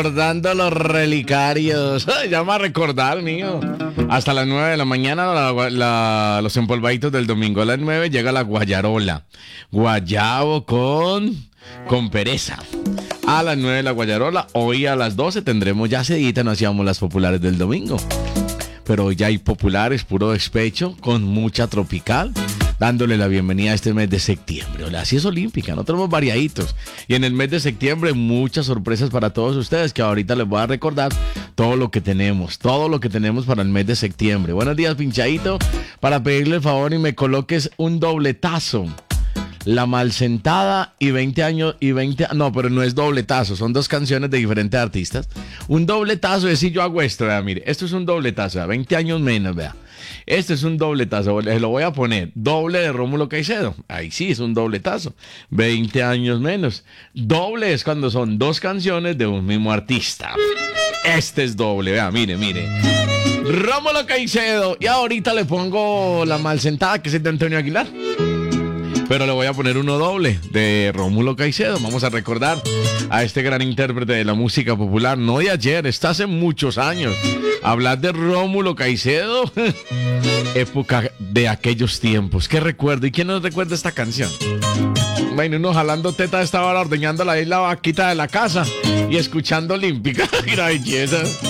Recordando los relicarios. Ya me va a recordar, mío. Hasta las 9 de la mañana, los empolvaditos del domingo. A las 9 llega la guayarola. Guayabo con pereza. A las 9 la guayarola. Hoy a las 12 tendremos ya sedita, no hacíamos las populares del domingo. Pero hoy ya hay populares, puro despecho, con mucha tropical, dándole la bienvenida a este mes de septiembre. Hola, así es olímpica, no tenemos variaditos. Y en el mes de septiembre muchas sorpresas para todos ustedes, que ahorita les voy a recordar todo lo que tenemos para el mes de septiembre. Buenos días, pinchadito, para pedirle el favor y me coloques un dobletazo. La Malsentada y 20 años y 20... No, pero no es dobletazo, son dos canciones de diferentes artistas. Un dobletazo es si yo hago esto, vea, mire, esto es un dobletazo, vea, 20 años menos, vea. Este es un dobletazo, lo voy a poner, doble de Rómulo Caicedo. Ahí sí, es un dobletazo, 20 años menos. Doble es cuando son dos canciones de un mismo artista. Este es doble, vea, mire. Rómulo Caicedo, y ahorita le pongo La Malsentada, que es de Antonio Aguilar. Pero le voy a poner uno doble de Rómulo Caicedo. Vamos a recordar a este gran intérprete de la música popular, no de ayer, está hace muchos años. Hablar de Rómulo Caicedo, época de aquellos tiempos. ¿Qué recuerdo? ¿Y quién nos recuerda esta canción? Bueno, uno jalando teta estaba ordeñando la isla vaquita de la casa y escuchando Olímpica. Mira, belleza.